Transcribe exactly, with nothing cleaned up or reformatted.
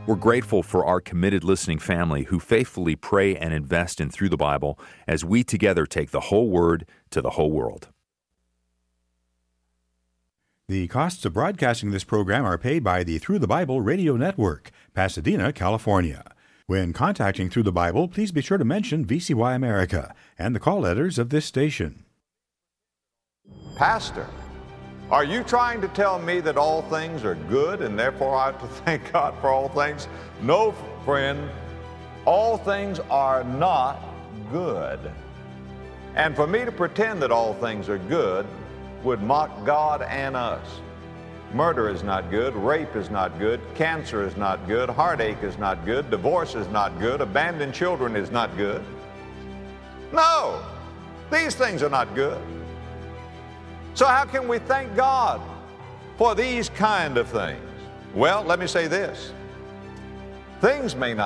We're grateful for our committed listening family who faithfully pray and invest in Through the Bible as we together take the whole Word to the whole world. The costs of broadcasting this program are paid by the Through the Bible Radio Network, Pasadena, California. When contacting Through the Bible, please be sure to mention V C Y America and the call letters of this station. Pastor, are you trying to tell me that all things are good and therefore I have to thank God for all things? No, friend. All things are not good. And for me to pretend that all things are good would mock God and us. Murder is not good. Rape is not good. Cancer is not good. Heartache is not good. Divorce is not good. Abandoned children is not good. No, these things are not good. So how can we thank God for these kind of things? Well, let me say this. Things may not